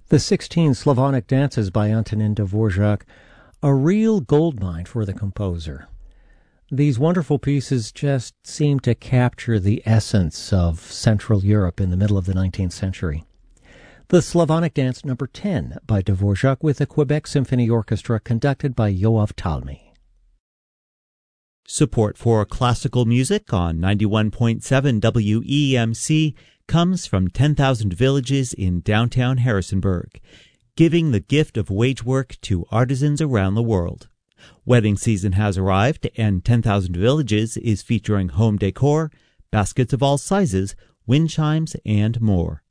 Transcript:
The 16 Slavonic Dances by Antonin Dvorak, a real goldmine for the composer. These wonderful pieces just seem to capture the essence of Central Europe in the middle of the 19th century. The Slavonic Dance No. 10 by Dvorak with the Quebec Symphony Orchestra conducted by Yoav Talmi. Support for classical music on 91.7 WEMC comes from 10,000 Villages in downtown Harrisonburg, giving the gift of wage work to artisans around the world. Wedding season has arrived, and 10,000 Villages is featuring home decor, baskets of all sizes, wind chimes, and more.